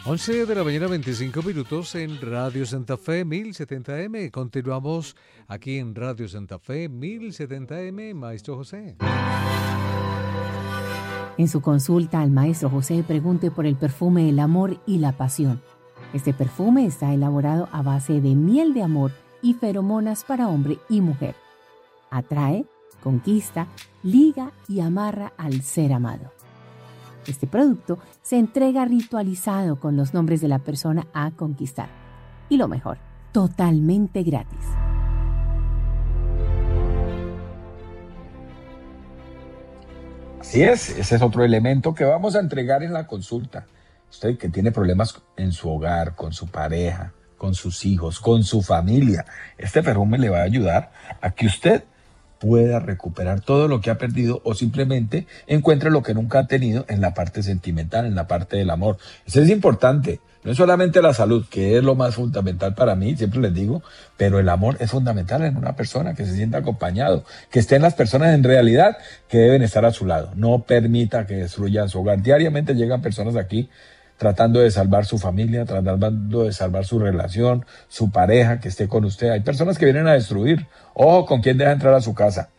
11 de la mañana, 25 minutos en Radio Santa Fe 1070M. Continuamos aquí en Radio Santa Fe 1070M, Maestro José. En su consulta al Maestro José pregunte por el perfume El Amor y la Pasión. Este perfume está elaborado a base de miel de amor y feromonas para hombre y mujer. Atrae, conquista, liga y amarra al ser amado. Este producto se entrega ritualizado con los nombres de la persona a conquistar. Y lo mejor, totalmente gratis. Así es, ese es otro elemento que vamos a entregar en la consulta. Usted que tiene problemas en su hogar, con su pareja, con sus hijos, con su familia, este perfume le va a ayudar a que usted pueda recuperar todo lo que ha perdido o simplemente encuentre lo que nunca ha tenido en la parte sentimental, en la parte del amor. Eso es importante, no es solamente la salud, que es lo más fundamental para mí, siempre les digo, pero el amor es fundamental en una persona, que se sienta acompañado, que estén las personas en realidad que deben estar a su lado. No permita que destruyan su hogar. Diariamente llegan personas aquí tratando de salvar su familia, tratando de salvar su relación, su pareja que esté con usted. Hay personas que vienen a destruir. Ojo con quién deja entrar a su casa.